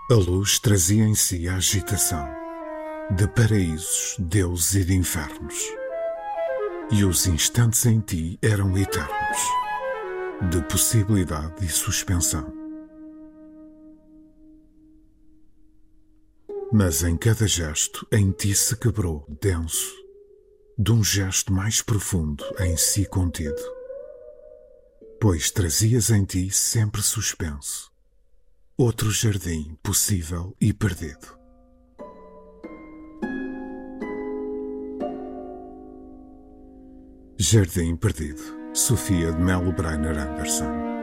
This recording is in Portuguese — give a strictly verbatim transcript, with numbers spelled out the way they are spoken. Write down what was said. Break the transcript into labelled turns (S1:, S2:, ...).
S1: A luz trazia em si a agitação de paraísos, deuses e de infernos. E os instantes em ti eram eternos, de possibilidade e suspensão. Mas em cada gesto em ti se quebrou, denso, de um gesto mais profundo em si contido, pois trazias em ti sempre suspenso, outro jardim possível e perdido. Jardim Perdido, Sofia de Mello Brainer Anderson.